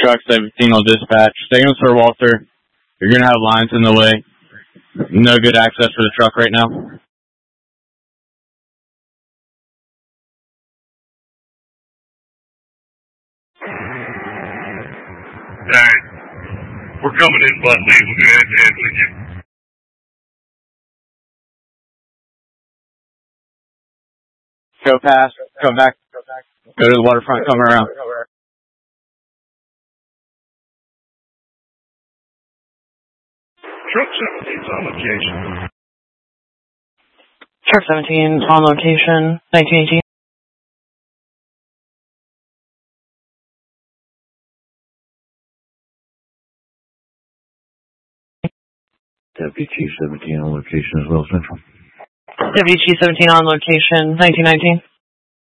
truck 17 will dispatch. Signals for Walter. You're going to have lines in the way. No good access for the truck right now. Alright. We're coming in bus lane. We're going to have to head with you. Go past. Come back. Go to the waterfront. Come around. Truck 17's on location. Truck 17 on location, 1918. Deputy Chief 17 on location as well, Central. Deputy Chief 17 on location, 1919.